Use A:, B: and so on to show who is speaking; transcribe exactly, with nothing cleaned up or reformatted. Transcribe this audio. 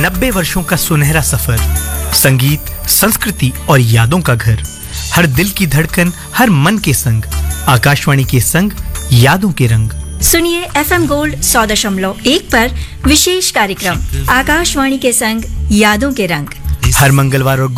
A: नब्बे वर्षों का सुनहरा सफर, संगीत, संस्कृति और यादों का घर, हर दिल की धड़कन, हर मन के संग, आकाशवाणी के संग, यादों के रंग।
B: सुनिए एफएम गोल्ड सौ दशमलव एक पर विशेष कार्यक्रम आकाशवाणी के संग यादों के रंग,
A: हर मंगलवार और